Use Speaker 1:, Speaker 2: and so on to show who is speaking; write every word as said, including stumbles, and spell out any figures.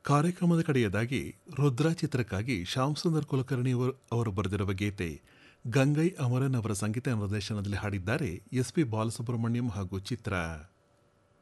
Speaker 1: ಕಾರ್ಯಕ್ರಮದ ಕಡೆಯದಾಗಿ ರುದ್ರಾ ಚಿತ್ರಕ್ಕಾಗಿ ಶ್ಯಾಮ್ ಸುಂದರ್ ಕುಲಕರ್ಣಿ ಅವರು ಅವರು ಬರೆದಿರುವ ಗೀತೆ ಗಂಗೈ ಅಮರನ್ ಅವರ ಸಂಗೀತ ನಿರ್ದೇಶನದಲ್ಲಿ ಹಾಡಿದ್ದಾರೆ ಎಸ್ ಪಿ ಬಾಲಸುಬ್ರಹ್ಮಣ್ಯಂ ಹಾಗೂ ಚಿತ್ರ.